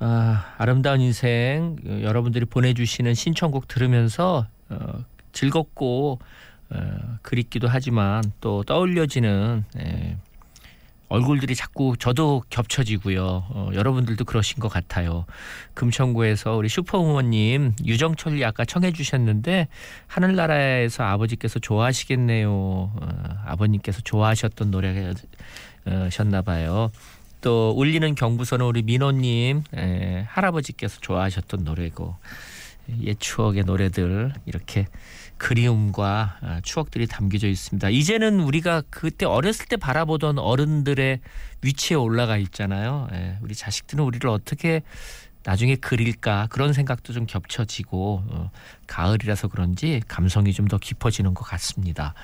아름다운 인생 여러분들이 보내주시는 신청곡 들으면서 즐겁고 그립기도 하지만 또 떠올려지는 얼굴들이 자꾸 저도 겹쳐지고요. 여러분들도 그러신 것 같아요. 금천구에서 우리 슈퍼우먼님 유정철이 아까 청해 주셨는데 하늘나라에서 아버지께서 좋아하시겠네요. 아버님께서 좋아하셨던 노래셨나 봐요. 또 울리는 경부선은 우리 민호님 할아버지께서 좋아하셨던 노래고 옛 추억의 노래들 이렇게 그리움과 추억들이 담겨져 있습니다. 이제는 우리가 그때 어렸을 때 바라보던 어른들의 위치에 올라가 있잖아요. 우리 자식들은 우리를 어떻게 나중에 그릴까 그런 생각도 좀 겹쳐지고 가을이라서 그런지 감성이 좀 더 깊어지는 것 같습니다.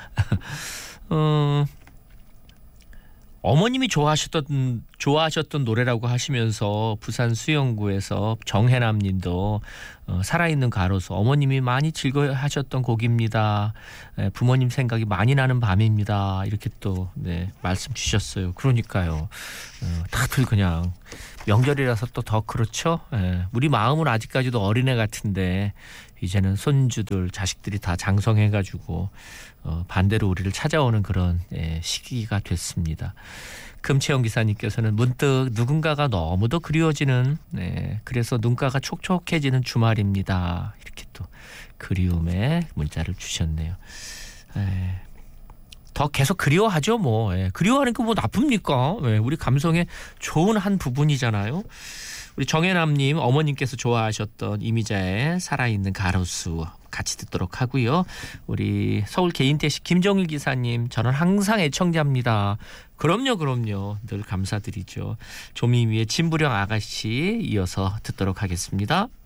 어머님이 좋아하셨던 노래라고 하시면서 부산 수영구에서 정혜남 님도 살아있는 가로수 어머님이 많이 즐거워하셨던 곡입니다. 부모님 생각이 많이 나는 밤입니다. 이렇게 또 말씀 주셨어요. 그러니까요. 다들 그냥 명절이라서 또 더 그렇죠. 우리 마음은 아직까지도 어린애 같은데 이제는 손주들 자식들이 다 장성해가지고 반대로 우리를 찾아오는 그런 시기가 됐습니다. 금채영 기사님께서는 문득 누군가가 너무도 그리워지는 그래서 눈가가 촉촉해지는 주말입니다. 이렇게 또 그리움의 문자를 주셨네요. 더 계속 그리워하죠 뭐. 그리워하는 게 뭐 나쁩니까? 우리 감성의 좋은 한 부분이잖아요. 우리 정혜남님 어머님께서 좋아하셨던 이미자의 살아있는 가로수 같이 듣도록 하고요. 우리 서울 개인택시 김정일 기사님 저는 항상 애청자입니다. 그럼요. 늘 감사드리죠. 조미미의 진부령 아가씨 이어서 듣도록 하겠습니다.